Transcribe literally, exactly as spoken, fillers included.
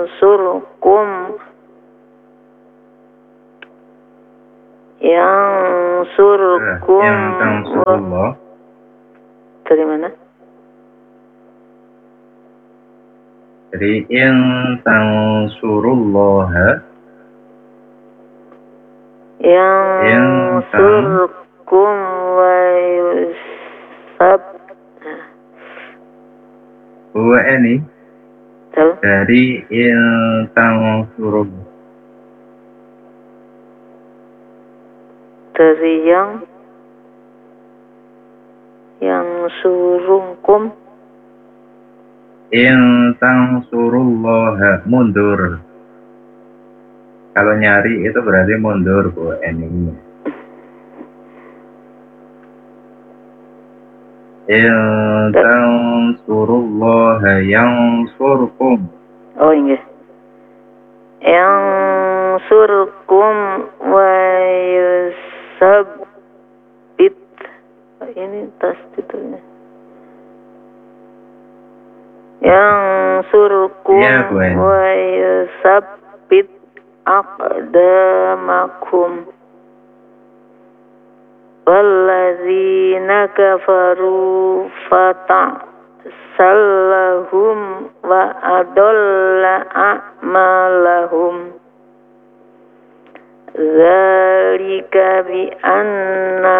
yansurkum yansurkum yang tansurullah dari mana? Jadi in tansurullah yansurkum wa yusab huwa ini Betul. dari in tansurullah dari yang yang surungkum in tansurullah mundur. Kalau nyari itu berarti mundur Bu ini. In tansurullah yansurkum. Oh iya. Yang surkum wa yusabbit. Ini tas titelnya. Yang surkum Ya, Bu Eni. wa yusabbit aqdamakum. Walladzina kafaru fata sallahum wa adalla a'malahum. Zalika bi anna